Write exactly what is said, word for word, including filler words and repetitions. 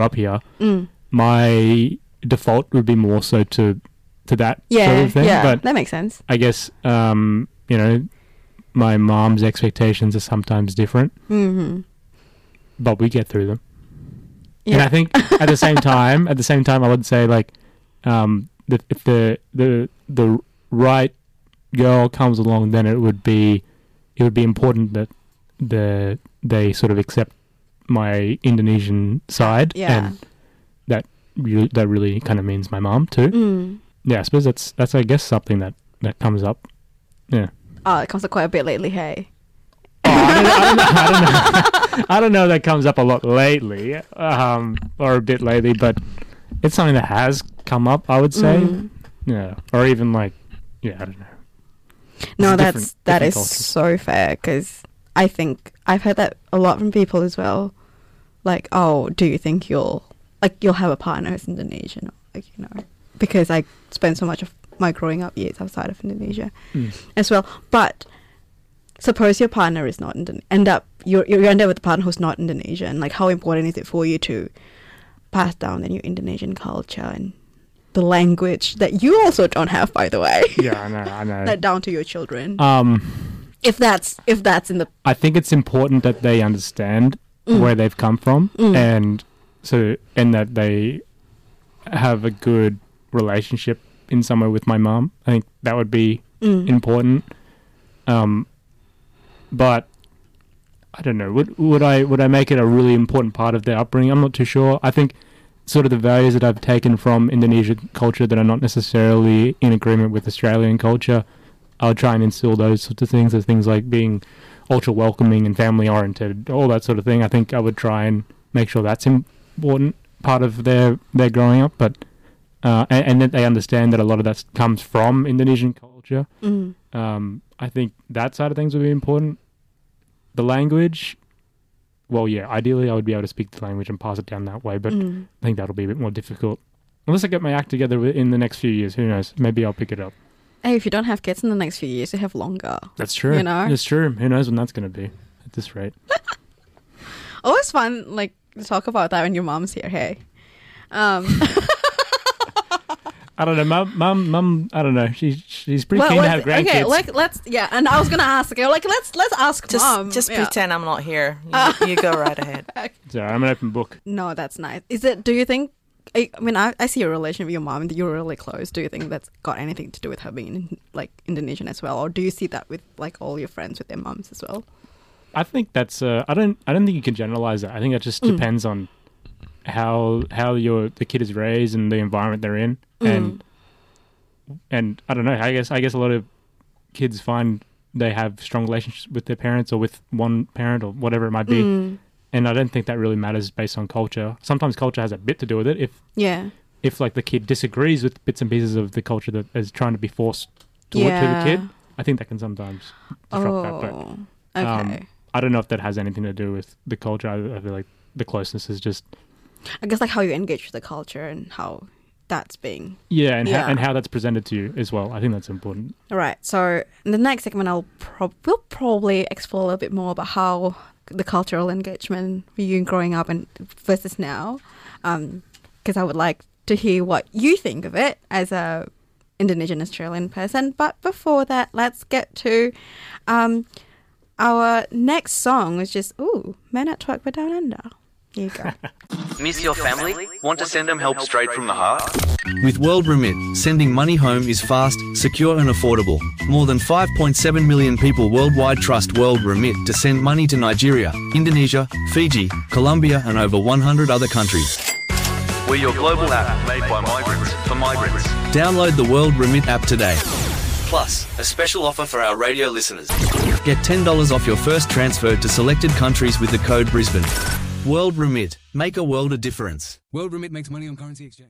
up here, Mm. my default would be more so to to that Yeah, sort of thing. yeah, But that makes sense. I guess, um, you know, my mom's expectations are sometimes different, Mm-hmm. but we get through them. Yeah. And I think at the same time, at the same time, I would say like, um, that if the the the right girl comes along, then it would be it would be important that the they sort of accept my Indonesian side, Yeah. and that re- that really kind of means my mom too. Mm. Yeah, I suppose that's that's I guess something that that comes up. Yeah. Oh, it comes up quite a bit lately, hey. Oh, I don't, I don't know. I don't know. I don't know. That comes up a lot lately, um, or a bit lately, but it's something that has come up. I would say, Mm. yeah, or even like, yeah, I don't know. No, It's that's different- that different is cultures. so fair, because I think I've heard that a lot from people as well. Like, oh, do you think you'll like you'll have a partner who's Indonesian? Or, like, you know, because I spent so much of my growing up years outside of Indonesia Mm. as well. But suppose your partner is not Indonesian, end up you you end up with a partner who's not Indonesian. Like, how important is it for you to pass down then your Indonesian culture and the language that you also don't have, by the way, Yeah, I know. I know. that down to your children? Um, if that's if that's in the I think it's important that they understand Mm. where they've come from, Mm. and so and that they have a good relationship in somewhere with my mum. I think that would be mm, important. Um, but I don't know. Would would I would I make it a really important part of their upbringing? I'm not too sure. I think sort of the values that I've taken from Indonesian culture that are not necessarily in agreement with Australian culture, I'll try and instill those sorts of things. There's things like being ultra welcoming and family oriented, all that sort of thing. I think I would try and make sure that's important part of their their growing up. But uh, and, and that they understand that a lot of that comes from Indonesian culture. mm, Um, I think that side of things would be important. The language, well, yeah, ideally I would be able to speak the language and pass it down that way, but mm. I think that'll be a bit more difficult. Unless I get my act together wi- in the next few years, who knows? Maybe I'll pick it up. Hey, if you don't have kids in the next few years, you have longer. That's true. You know? It's true. Who knows when that's going to be at this rate. Always fun, like, to talk about that when your mom's here. Hey, um, I don't know. Mum, mum, mum I don't know. She's she's pretty well, keen to let's- have grandkids. okay, like, let's yeah. And I was gonna ask, okay, like, let's let's ask Just, mom. just yeah. pretend I'm not here. You, you go right ahead. So I'm an open book. No, that's nice. Is it? Do you think? I, I mean, I, I see your relation with your mom, and you're really close. Do you think that's got anything to do with her being like Indonesian as well, or do you see that with like all your friends with their moms as well? I think that's. Uh, I don't. I don't think you can generalize that. I think that just Mm. depends on how how your the kid is raised and the environment they're in, Mm. and and I don't know. I guess I guess a lot of kids find they have strong relationships with their parents or with one parent or whatever it might be, Mm. and I don't think that really matters based on culture. Sometimes culture has a bit to do with it. If Yeah. if like the kid disagrees with bits and pieces of the culture that is trying to be forced toward to the Yeah. kid, I think that can sometimes disrupt that. But Oh. um, Okay. I don't know if that has anything to do with the culture. I, I feel like the closeness is just I guess like how you engage with the culture and how that's being yeah, and Yeah. How, and how that's presented to you as well. I think that's important. All right. So in the next segment, I'll prob- we'll probably explore a little bit more about how the cultural engagement for you growing up and versus now, because I would like to hear what you think of it as a Indonesian Australian person. But before that, let's get to um, our next song, which is ooh, Men at Work for Down Under. Here you go. Miss your family? Want to send them help straight from the heart? With World Remit, sending money home is fast, secure and affordable. More than five point seven million people worldwide trust World Remit to send money to Nigeria, Indonesia, Fiji, Colombia and over one hundred other countries. We're your global app made by migrants for migrants. Download the World Remit app today. Plus, a special offer for our radio listeners. Get ten dollars off your first transfer to selected countries with the code Brisbane. World Remit. Make a world of difference. World Remit makes money on currency exchange.